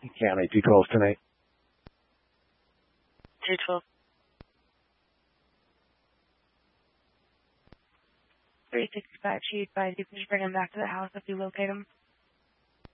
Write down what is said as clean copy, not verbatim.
County, 212 tonight. 212. 365, she advised you to bring him back to the house if you locate him.